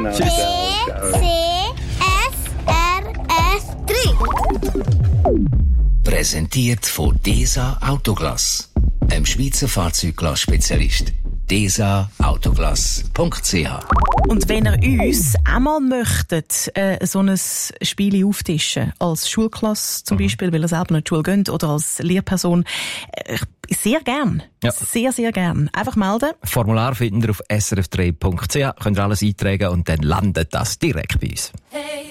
Genau. Tschüss. Präsentiert von DESA Autoglass, einem Schweizer Fahrzeugglas-Spezialist. DESAAutoglass.ch. Und wenn ihr uns auch mal möchtet, so ein Spiel auftischen, als Schulklasse zum Beispiel, weil ihr selber nicht zur Schule geht, oder als Lehrperson, sehr gern. Ja. Sehr, sehr gern. Einfach melden. Formular finden ihr auf srf3.ch, könnt ihr alles eintragen und dann landet das direkt bei uns. Hey.